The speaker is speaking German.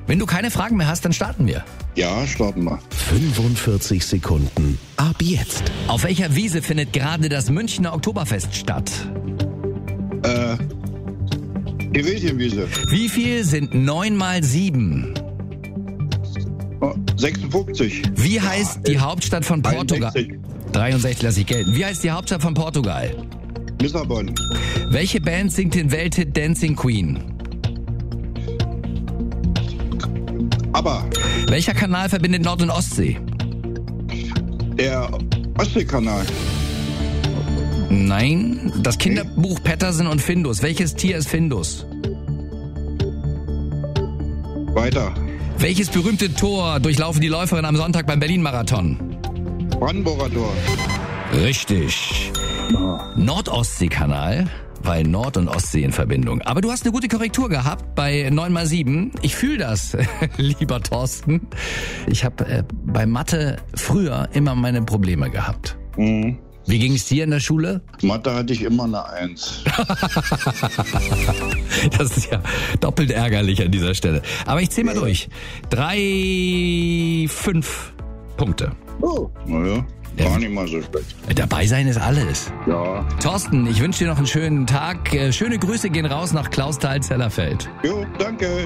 Wenn du keine Fragen mehr hast, dann starten wir. Ja, starten wir. 45 Sekunden. Ab jetzt. Auf welcher Wiese findet gerade das Münchner Oktoberfest statt? Theresienwiese. Wie viel sind 9 mal 7? 56. Wie heißt die Hauptstadt von Portugal? 63 lasse ich gelten. Wie heißt die Hauptstadt von Portugal? Lissabon. Welche Band singt den Welthit Dancing Queen? Aber Welcher Kanal verbindet Nord- und Ostsee? der Ostseekanal. Nein, das Kinderbuch Patterson und Findus. Welches Tier ist Findus? Weiter. Welches berühmte Tor durchlaufen die Läuferinnen am Sonntag beim Berlin-Marathon? Brandenburger Tor. Richtig. Nord-Ostsee-Kanal, weil Nord- und Ostsee in Verbindung. Aber du hast eine gute Korrektur gehabt bei 9 mal 7. Ich fühle das, lieber Thorsten. Ich habe bei Mathe früher immer meine Probleme gehabt. Mhm. Wie ging es dir in der Schule? Mathe hatte ich immer eine 1. Das ist ja doppelt ärgerlich an dieser Stelle. Aber ich zähle mal durch. 5 Punkte. Oh, naja, gar nicht mal so schlecht. Dabei sein ist alles. Ja. Thorsten, ich wünsche dir noch einen schönen Tag. Schöne Grüße gehen raus nach Clausthal-Zellerfeld. Jo, danke.